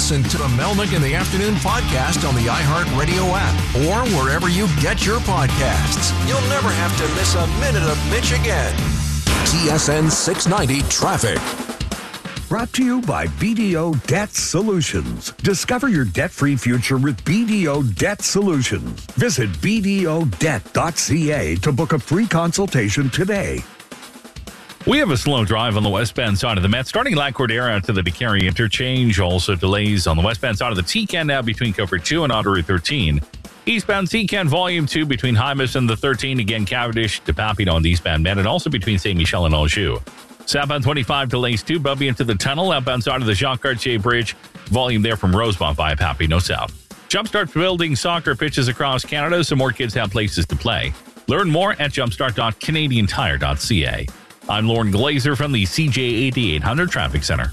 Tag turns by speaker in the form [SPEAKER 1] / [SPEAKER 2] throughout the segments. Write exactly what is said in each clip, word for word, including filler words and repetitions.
[SPEAKER 1] listen to the Melnick in the Afternoon podcast on the iHeartRadio app or wherever you get your podcasts. You'll never have to miss a minute of Mitch again. T S N six ninety Traffic.
[SPEAKER 2] Brought to you by B D O Debt Solutions. Discover your debt-free future with B D O Debt Solutions. Visit b d o debt dot c a to book a free consultation today.
[SPEAKER 3] We have a slow drive on the westbound side of the Met, starting La Cordera to the DeCarry interchange. Also delays on the westbound side of the T C A N now between Cover two and Outer Route thirteen. Eastbound T C A N Volume two between Hymas and the thirteen. Again, Cavendish to Papillon on the eastbound Met, and also between Saint Michel and Anjou. Southbound twenty-five delays too, Bubby into the tunnel. Outbound side of the Jacques Cartier Bridge. Volume there from Rosemont via Papineau South. Jumpstart building soccer pitches across Canada so more kids have places to play. Learn more at jumpstart dot canadian tire dot c a. I'm Lauren Glazer from the C J eighty-eight hundred Traffic Center.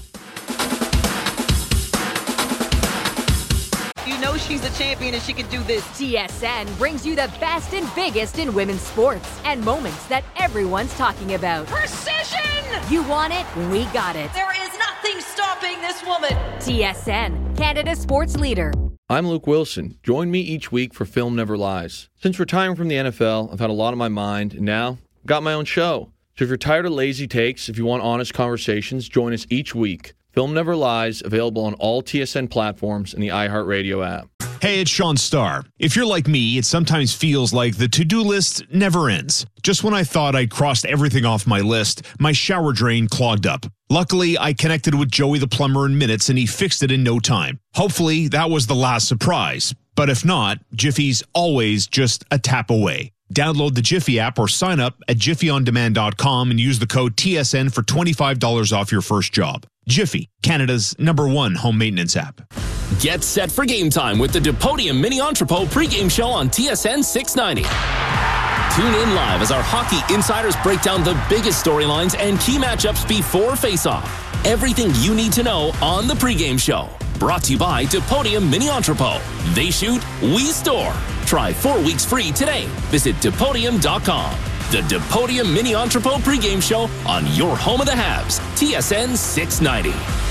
[SPEAKER 4] You know she's a champion and she can do this.
[SPEAKER 5] T S N brings you the best and biggest in women's sports and moments that everyone's talking about.
[SPEAKER 4] Precision!
[SPEAKER 5] You want it? We got it.
[SPEAKER 4] There is nothing stopping this woman.
[SPEAKER 5] T S N, Canada's sports leader.
[SPEAKER 6] I'm Luke Wilson. Join me each week for Film Never Lies. Since retiring from the N F L, I've had a lot on my mind, and now I've got my own show. So if you're tired of lazy takes, if you want honest conversations, join us each week. Film Never Lies, available on all T S N platforms and the iHeartRadio app.
[SPEAKER 7] Hey, it's Sean Starr. If you're like me, it sometimes feels like the to-do list never ends. Just when I thought I'd crossed everything off my list, my shower drain clogged up. Luckily, I connected with Joey the plumber in minutes, and he fixed it in no time. Hopefully, that was the last surprise. But if not, Jiffy's always just a tap away. Download the Jiffy app or sign up at jiffy on demand dot com and use the code T S N for twenty-five dollars off your first job. Jiffy, Canada's number one home maintenance app.
[SPEAKER 8] Get set for game time with the DePodium Mini Entrepot pregame show on T S N six ninety. Tune in live as our hockey insiders break down the biggest storylines and key matchups before face-off. Everything you need to know on the pregame show. Brought to you by DePodium Mini Entrepot. They shoot, we store. Try four weeks free today. Visit depodium dot com. The DePodium Mini Entrepot pregame show on your home of the Habs, T S N six ninety.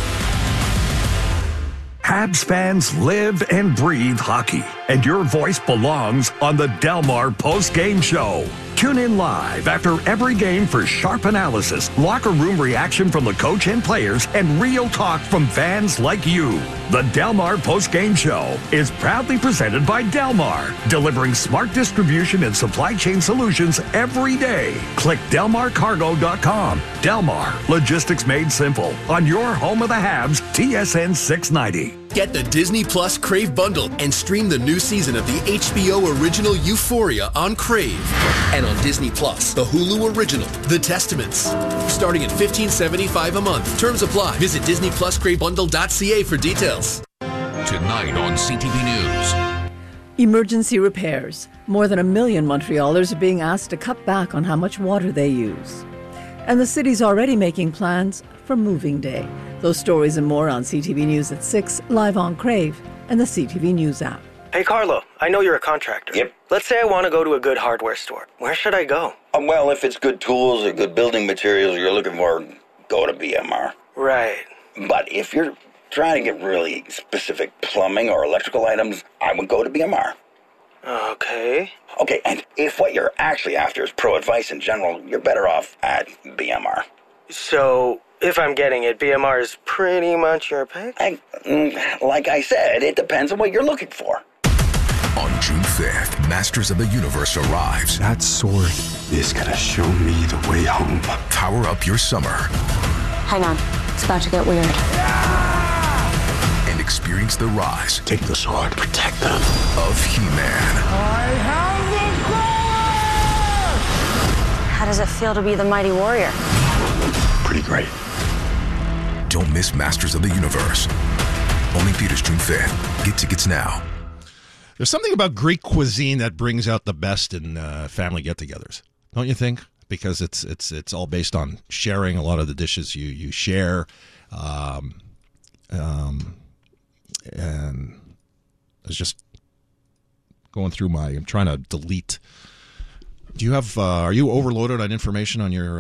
[SPEAKER 2] Habs fans live and breathe hockey, and your voice belongs on the Delmar Post-Game Show. Tune in live after every game for sharp analysis, locker room reaction from the coach and players, and real talk from fans like you. The Delmar Post-Game Show is proudly presented by Delmar, delivering smart distribution and supply chain solutions every day. Click delmar cargo dot com. Delmar, logistics made simple. On your home of the Habs, T S N six ninety.
[SPEAKER 9] Get the Disney Plus Crave bundle and stream the new season of the H B O original Euphoria on Crave. And on Disney Plus, the Hulu original, The Testaments. Starting at fifteen seventy-five a month. Terms apply. Visit disney plus crave bundle dot c a for details.
[SPEAKER 1] Tonight on C T V News.
[SPEAKER 10] Emergency repairs. More than a million Montrealers are being asked to cut back on how much water they use. And the city's already making plans for moving day. Those stories and more on C T V News at six, live on Crave and the C T V News app.
[SPEAKER 11] Hey, Carlo, I know you're a contractor.
[SPEAKER 12] Yep.
[SPEAKER 11] Let's say I want to go to a good hardware store. Where should I go?
[SPEAKER 12] Um, well, if it's good tools or good building materials you're looking for, go to B M R.
[SPEAKER 11] Right.
[SPEAKER 12] But if you're trying to get really specific plumbing or electrical items, I would go to B M R.
[SPEAKER 11] Okay.
[SPEAKER 12] Okay, and if what you're actually after is pro advice in general, you're better off at B M R.
[SPEAKER 11] So, if I'm getting it, B M R is pretty much your pick?
[SPEAKER 12] I, like I said, it depends on what you're looking for.
[SPEAKER 1] On June fifth, Masters of the Universe arrives.
[SPEAKER 13] That sword is gonna show me the way home.
[SPEAKER 1] Power up your summer.
[SPEAKER 14] Hang on, it's about to get weird.
[SPEAKER 1] And experience the rise.
[SPEAKER 13] Take the sword, protect them.
[SPEAKER 1] Of He-Man.
[SPEAKER 14] I have the sword! How does it feel to be the mighty warrior?
[SPEAKER 13] Pretty great.
[SPEAKER 1] Don't miss Masters of the Universe. Only theaters June fifth. Get tickets now.
[SPEAKER 15] There's something about Greek cuisine that brings out the best in uh, family get-togethers, don't you think? Because it's it's it's all based on sharing. A lot of the dishes you you share, um, um, and I was just going through my. I'm trying to delete. Do you have? Uh, are you overloaded on information on your?